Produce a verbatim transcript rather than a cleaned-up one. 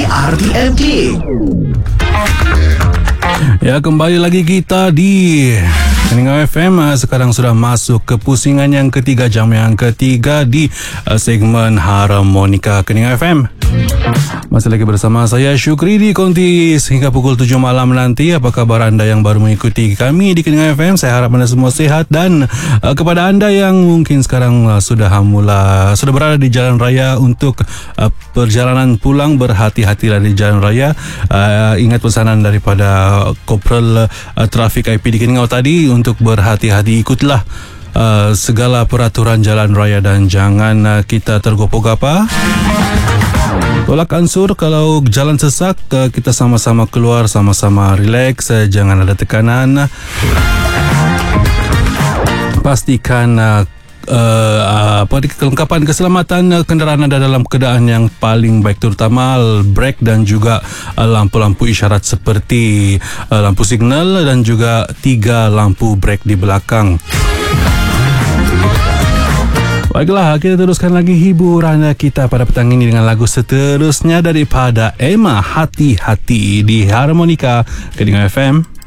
R T M K. Ya, kembali lagi kita di Keningau F M. Sekarang sudah masuk ke pusingan yang ketiga, jam yang ketiga di uh, segmen Harmonika Keningau F M. Masih lagi bersama saya Syukri di Konti hingga pukul tujuh malam nanti. Apa kabar anda yang baru mengikuti kami di Keningau F M? Saya harap anda semua sehat. Dan uh, kepada anda yang mungkin sekarang uh, sudah mula sudah berada di jalan raya untuk uh, perjalanan pulang, berhati-hatilah di jalan raya. Uh, ingat pesanan daripada Kopral uh, Trafik I P di Keningau tadi untuk berhati-hati, ikutlah uh, segala peraturan jalan raya dan jangan uh, kita tergopoh-gapa. Tolak ansur kalau jalan sesak, uh, kita sama-sama keluar, sama-sama relax, uh, jangan ada tekanan. Pastikan uh, Uh, apa kelengkapan keselamatan uh, kenderaan anda dalam keadaan yang paling baik, terutama brake dan juga uh, lampu-lampu isyarat seperti uh, lampu signal dan juga tiga lampu brake di belakang. Baiklah, kita teruskan lagi hiburan kita pada petang ini dengan lagu seterusnya daripada Emma, Hati-Hati di Harmonika Keningau F M.